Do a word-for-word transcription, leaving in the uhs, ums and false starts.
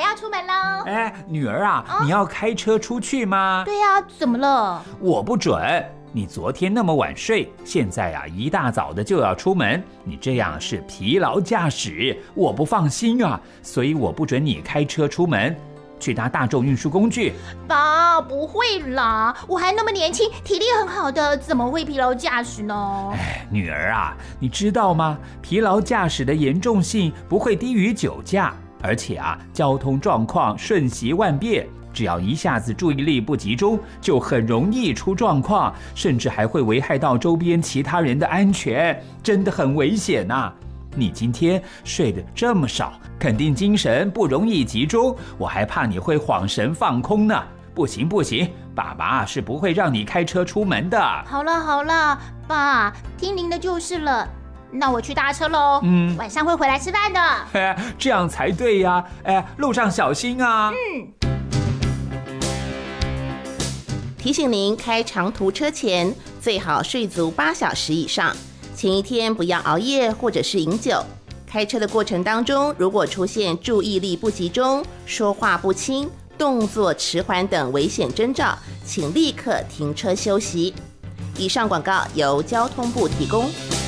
要出门喽。 哎，女儿啊，哦、你要开车出去吗？ 对呀、啊，怎么了？ 我不准。你昨天那么晚睡，现在啊一大早的就要出门，你这样是疲劳驾驶，我不放心啊，所以我不准你开车出门，去搭大众运输工具。 爸，不会啦，我还那么年轻，体力很好的，怎么会疲劳驾驶呢？ 哎，女儿啊，你知道吗？疲劳驾驶的严重性不会低于酒驾，而且啊，交通状况瞬息万变。只要一下子注意力不集中，就很容易出状况，甚至还会危害到周边其他人的安全，真的很危险啊！你今天睡得这么少，肯定精神不容易集中，我还怕你会恍神放空呢。不行不行，爸爸是不会让你开车出门的。 好了好了，爸，听您的就是了。那我去搭车喽，嗯，晚上会回来吃饭的。 哎，这样才对呀！哎，路上小心啊。 嗯。 提醒您，开长途车前最好睡足八小时以上，前一天不要熬夜或者是饮酒。开车的过程当中，如果出现注意力不集中、说话不清、动作迟缓等危险征兆，请立刻停车休息。以上广告由交通部提供。